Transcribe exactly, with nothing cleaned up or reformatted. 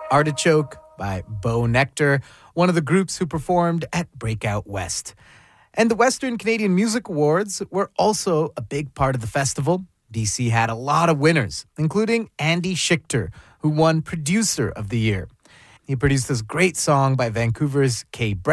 Artichoke by Bo Nectar, one of the groups who performed at Breakout West. And the Western Canadian Music Awards were also a big part of the festival. B C had a lot of winners, including Andy Schichter, who won Producer of the Year. He produced this great song by Vancouver's Kay Brett.